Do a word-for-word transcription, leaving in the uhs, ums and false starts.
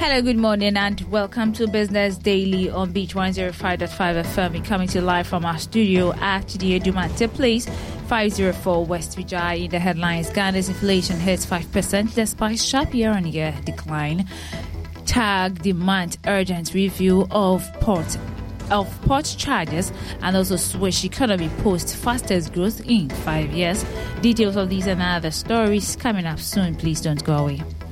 Hello, good morning, and welcome to Business Daily on Beach one oh five point five F M. We're coming to you live from our studio at the Edumante Place, five oh four West Vijay. The headlines: Ghana's inflation hits five percent despite sharp year-on-year decline. Tag demand urgent review of port of port charges, and also Swiss economy posts fastest growth in five years. Details of these and other stories coming up soon. Please don't go away.